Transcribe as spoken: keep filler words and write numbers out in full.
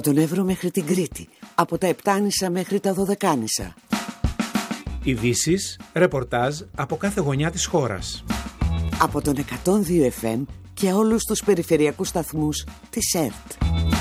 τον Εύρο μέχρι την Κρήτη, από τα Επτάνησα μέχρι τα Δωδεκάνησα. Ειδήσεις, ρεπορτάζ από κάθε γωνιά της χώρας. Από τον εκατόν δύο εφ εμ και όλους τους περιφερειακούς σταθμούς της ΕΡΤ.